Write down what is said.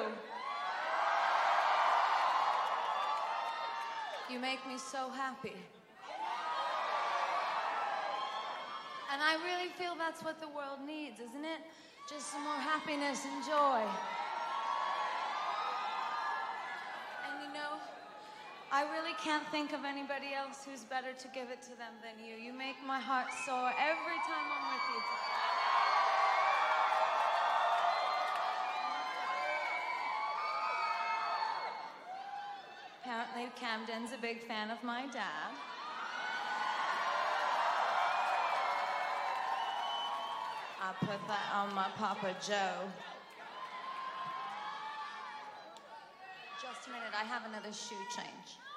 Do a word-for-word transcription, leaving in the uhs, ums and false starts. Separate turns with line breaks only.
you. You make me so happy. And I really feel that's what the world needs, isn't it? Just some more happiness and joy. And you know, I really can't think of anybody else who's better to give it to them than you. You make my heart soar every time I'm with you. Apparently Camden's a big fan of my dad. I put that on my Papa Joe. Just a minute, I have another shoe change.